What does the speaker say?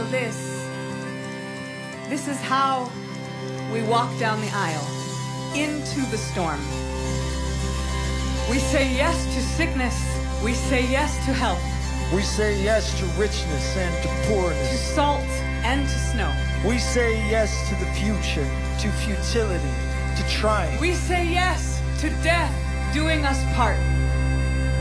this is how we walk down the aisle into the storm. We say yes to sickness. We say yes to health. We say yes to richness and to poorness. To salt and to snow. We say yes to the future, to futility, to triumph. We say yes to death doing us part.